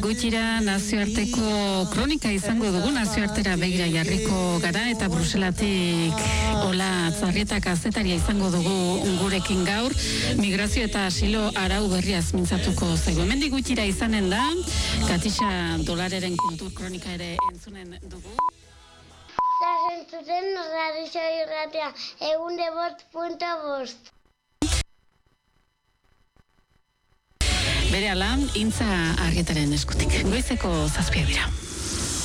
Gutxira nazioarteko kronika izango dugu, nazioartera begira jarriko gara eta Bruselatik Ola Zarrieta kazetaria izango dugu gurekin gaur. Migrazio eta asilo arau berriaz mintzatuko zaigu. Hemendik gutxira izanen da, Katixa Dolareren kultur kronika ere entzunen dugu. Zazentzuten radio irratia, 105.5. Berehala, Intza Argetaren eskutik. Goizeko 7 dira.